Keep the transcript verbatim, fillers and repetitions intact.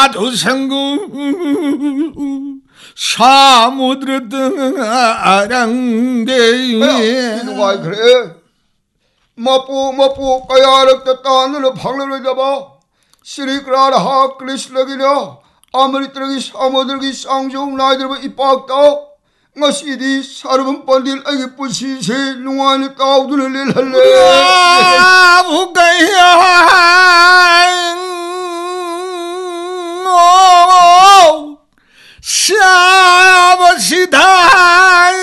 साधु संग 사무드르 아랑데 누가 그래? 마포 마포 까야락다 너는 방랑을 잡아 시리크라라 하클리슬라기냐 아무리트라기 사무들기 쌍종 나이들 이빡다 ngasi디 사르분 번딜 아기 뿌시세 농안이 까우드를 릴할래 아 무가야